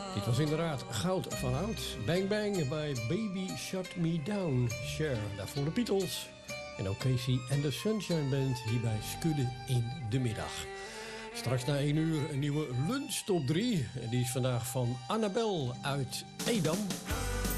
Dit was inderdaad goud van oud. Bang Bang bij Baby Shut Me Down. Cher, daarvoor de Beatles. En ook Casey en de Sunshine Band hier bij Skudde in de middag. Straks na 1 uur een nieuwe lunch top 3. En die is vandaag van Annabel uit Edam.